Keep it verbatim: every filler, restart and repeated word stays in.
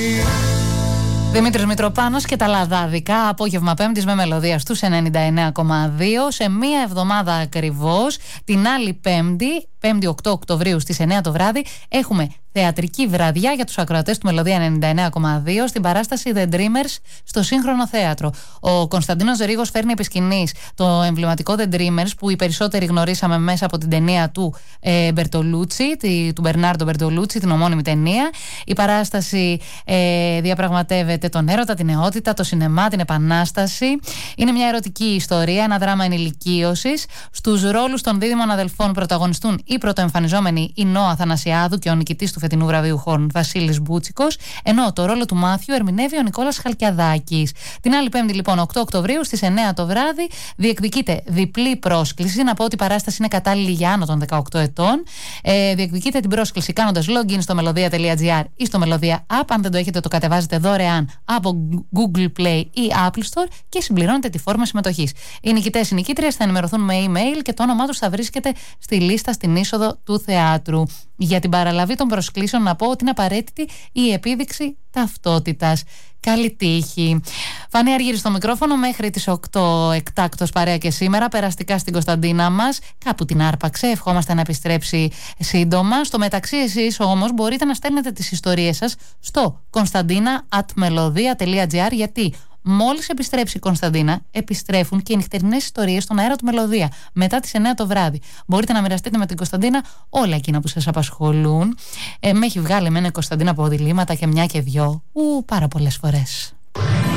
Δημήτρης Μητροπάνος και τα Λαδάδικα, απόγευμα Πέμπτης με μελωδία στους ενενήντα εννέα κόμμα δύο, σε μία εβδομάδα ακριβώς. Την άλλη Πέμπτη, Πέμπτη οκτώ Οκτωβρίου στις εννέα το βράδυ, έχουμε θεατρική βραδιά για τους ακροατές του Μελωδία ενενήντα εννέα κόμμα δύο στην παράσταση The Dreamers στο Σύγχρονο Θέατρο. Ο Κωνσταντίνος Ρήγος φέρνει επί σκηνής το εμβληματικό The Dreamers που οι περισσότεροι γνωρίσαμε μέσα από την ταινία του ε, Μπερτολούτσι, τη, του Μπερνάρντο Μπερτολούτσι, την ομώνυμη ταινία. Η παράσταση ε, διαπραγματεύεται τον έρωτα, την νεότητα, το σινεμά, την επανάσταση. Είναι μια ερωτική ιστορία, ένα δράμα ενηλικίωσης. Στους ρόλους των δίδυμων αδελφών πρωταγωνιστούν οι πρωτοεμφανιζόμενοι η Νόα Θανασιάδου και ο νικητής του φετινού βραβείου Χόρν Βασίλης Μπούτσικος, ενώ το ρόλο του Μάθιου ερμηνεύει ο Νικόλας Χαλκιαδάκης. Την άλλη Πέμπτη, λοιπόν, οκτώ Οκτωβρίου στις εννέα το βράδυ, διεκδικείται διπλή πρόσκληση. Να πω ότι η παράσταση είναι κατάλληλη για άνω των δεκαοκτώ ετών. Ε, διεκδικείτε την πρόσκληση κάνοντας login στο melodia τελεία gr ή στο Melodia App. Αν δεν το έχετε, το κατεβάζετε δωρεάν από Google Play ή Apple Store και συμπληρώνετε τη φόρμα συμμετοχής. Οι νικητές, οι νικήτριες θα ενημερωθούν με email και το όνομά τους θα βρίσκεται στη λίστα στην είσοδο του θεάτρου. Για την παραλαβή των προσκλήσεων, να πω ότι είναι απαραίτητη η επίδειξη ταυτότητας. Καλή τύχη. Φανή Αργύρη στο μικρόφωνο μέχρι τις οκτώ, εκτάκτος παρέα και σήμερα. Περαστικά στην Κωνσταντίνα μας. Κάπου την άρπαξε. Ευχόμαστε να επιστρέψει σύντομα. Στο μεταξύ, εσείς όμως μπορείτε να στέλνετε τις ιστορίες σας στο κωνσταντίνα at melodia τελεία gr, γιατί μόλις επιστρέψει η Κωνσταντίνα, επιστρέφουν και οι νυχτερινές ιστορίες στον αέρα του Μελωδία μετά τις εννέα το βράδυ. Μπορείτε να μοιραστείτε με την Κωνσταντίνα όλα εκείνα που σας απασχολούν. Ε, με έχει βγάλει εμένα η Κωνσταντίνα από διλήμματα και μια και δυο. Ου, πάρα πολλές φορές.